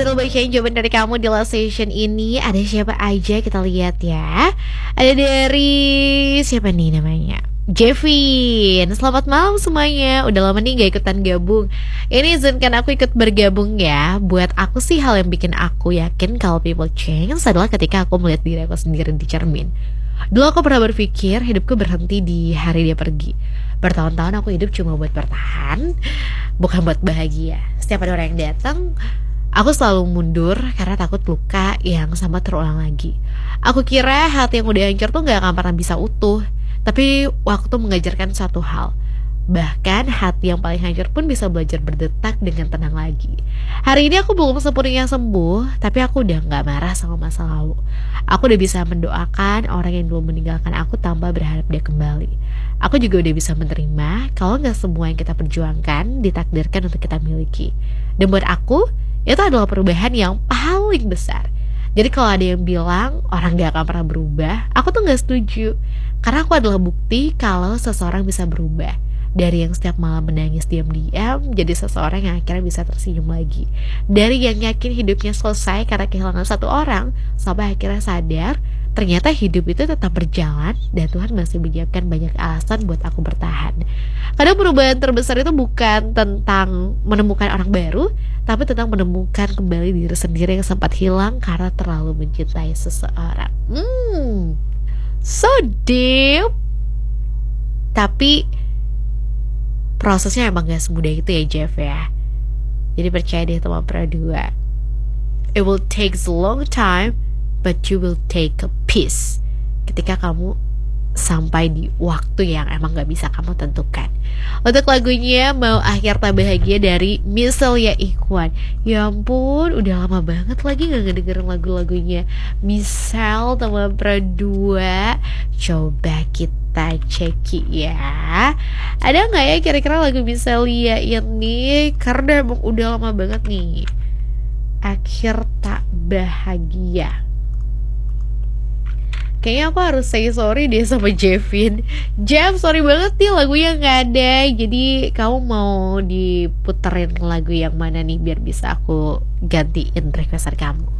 bakal bacain jawaban dari kamu di last session ini. Ada siapa aja, kita lihat ya. Ada dari siapa nih namanya? Jevin. Selamat malam semuanya. Udah lama nih gak ikutan gabung. Ini izinkan aku ikut bergabung ya. Buat aku sih hal yang bikin aku yakin kalau people change adalah ketika aku melihat diri aku sendiri di cermin. Dulu aku pernah berpikir hidupku berhenti di hari dia pergi. Bertahun-tahun aku hidup cuma buat bertahan, bukan buat bahagia. Setiap ada orang yang datang, aku selalu mundur karena takut luka yang sama terulang lagi. Aku kira hati yang udah hancur tuh gak akan pernah bisa utuh. Tapi waktu mengajarkan satu hal. Bahkan hati yang paling hancur pun bisa belajar berdetak dengan tenang lagi. Hari ini aku belum sepenuhnya sembuh, tapi aku udah gak marah sama masa lalu. Aku udah bisa mendoakan orang yang dulu meninggalkan aku tanpa berharap dia kembali. Aku juga udah bisa menerima kalau gak semua yang kita perjuangkan ditakdirkan untuk kita miliki. Dan buat aku, itu adalah perubahan yang paling besar. Jadi kalau ada yang bilang orang gak akan pernah berubah, aku tuh gak setuju. Karena aku adalah bukti kalau seseorang bisa berubah. Dari yang setiap malam menangis diam-diam, jadi seseorang yang akhirnya bisa tersenyum lagi. Dari yang yakin hidupnya selesai karena kehilangan satu orang, sampai akhirnya sadar ternyata hidup itu tetap berjalan dan Tuhan masih menyiapkan banyak alasan buat aku bertahan. Kadang perubahan terbesar itu bukan tentang menemukan orang baru, tapi tentang menemukan kembali diri sendiri yang sempat hilang karena terlalu mencintai seseorang. So deep. Tapi prosesnya emang gak semudah itu ya Jeff ya. Jadi percaya deh teman Pradua. It will take a long time, but you will take a peace. Ketika kamu sampai di waktu yang emang gak bisa kamu tentukan. Untuk lagunya Mau Akhir Tak Bahagia dari Miselia Ikhwan. Ya ampun, udah lama banget lagi gak ngedengerin lagu-lagunya Misel teman Pradua. Coba kita ceki ya. Ada gak ya kira-kira lagu Miselia ini? Karena emang udah lama banget nih. Akhir Tak Bahagia. Kayaknya aku harus say sorry deh sama Jevin. Jeff, sorry banget nih lagunya gak ada. Jadi kamu mau diputerin lagu yang mana nih biar bisa aku gantiin requestan kamu?